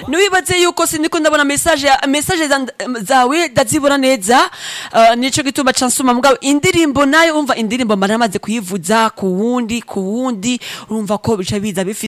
niwibaze yuko siniko ndabona message zawe ndazibona neza nico gituma cansuma mugabo indirimbo nayo umva indirimbo mba namaze kuyivuza ku wundi urumva ko bica biza